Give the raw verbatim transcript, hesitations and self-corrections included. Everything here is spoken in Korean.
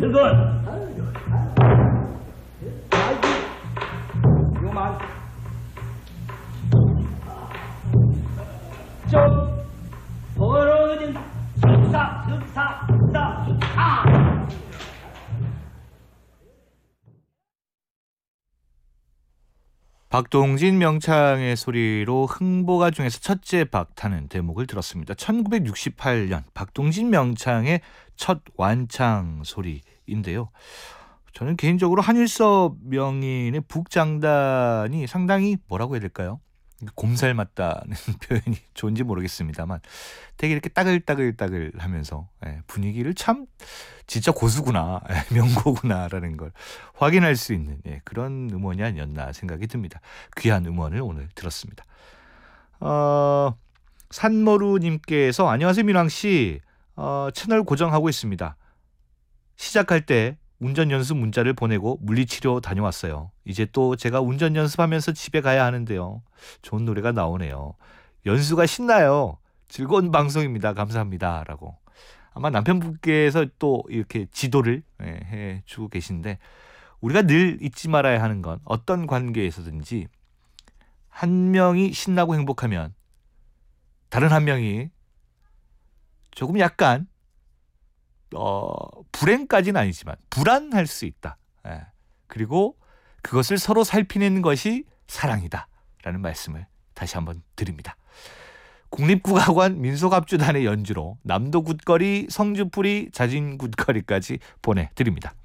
그건 아이고 요만 좀 벌어진 슥사 슥사 슥사 슥사. 박동진 명창의 소리로 흥보가 중에서 첫째 박타는 대목을 들었습니다. 천구백육십팔 년 박동진 명창의 첫 완창 소리인데요. 저는 개인적으로 한일섭 명인의 북장단이 상당히 뭐라고 해야 될까요? 곰살 맞다는 표현이 좋은지 모르겠습니다만 되게 이렇게 따글따글따글 하면서 분위기를 참 진짜 고수구나, 명고구나라는 걸 확인할 수 있는 그런 음원이 아니었나 생각이 듭니다. 귀한 음원을 오늘 들었습니다. 어, 산머루님께서 안녕하세요 민왕씨, 어, 채널 고정하고 있습니다. 시작할 때 운전 연습 문자를 보내고 물리치료 다녀왔어요. 이제 또 제가 운전 연습하면서 집에 가야 하는데요. 좋은 노래가 나오네요. 연수가 신나요. 즐거운 방송입니다. 감사합니다. 라고. 아마 남편분께서 또 이렇게 지도를 해주고 계신데, 우리가 늘 잊지 말아야 하는 건 어떤 관계에서든지 한 명이 신나고 행복하면 다른 한 명이 조금 약간 어, 불행까지는 아니지만 불안할 수 있다. 예. 그리고 그것을 서로 살피는 것이 사랑이다 라는 말씀을 다시 한번 드립니다. 국립국악관 민속합주단의 연주로 남도 굿거리, 성주풀이, 자진 굿거리까지 보내드립니다.